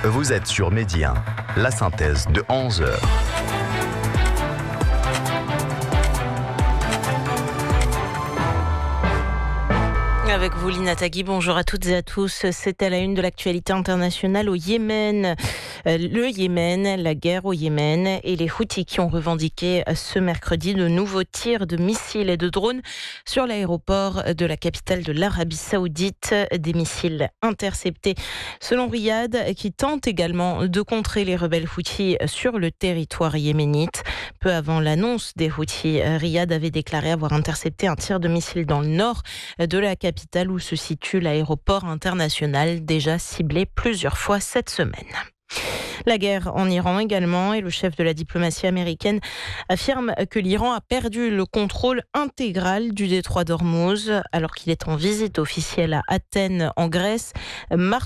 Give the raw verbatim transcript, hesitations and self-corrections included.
Vous êtes sur Midi un, la synthèse de onze heures. Avec vous, Lina Tagui, bonjour à toutes et à tous. C'est à la une de l'actualité internationale au Yémen. Le Yémen, la guerre au Yémen et les Houthis qui ont revendiqué ce mercredi de nouveaux tirs de missiles et de drones sur l'aéroport de la capitale de l'Arabie Saoudite. Des missiles interceptés selon Riyad, qui tente également de contrer les rebelles Houthis sur le territoire yéménite. Peu avant l'annonce des Houthis, Riyad avait déclaré avoir intercepté un tir de missile dans le nord de la capitale où se situe l'aéroport international, déjà ciblé plusieurs fois cette semaine. La guerre en Iran également, et le chef de la diplomatie américaine affirme que l'Iran a perdu le contrôle intégral du détroit d'Ormuz alors qu'il est en visite officielle à Athènes en Grèce.